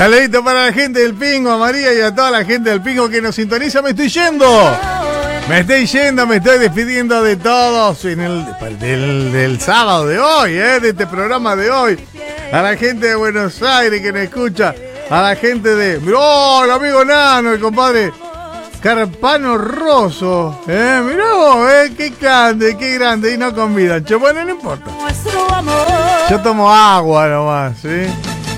Saludito para la gente del Pingo, a María y a toda la gente del Pingo que nos sintoniza. Me estoy yendo. Me estoy despidiendo de todos del sábado de hoy, de este programa de hoy. A la gente de Buenos Aires que nos escucha. A la gente de... ¡Oh, el amigo Nano, el compadre Carpano Rosso! Mirá vos, qué grande. Y no convidan. Bueno, no importa. Yo tomo agua nomás, ¿sí?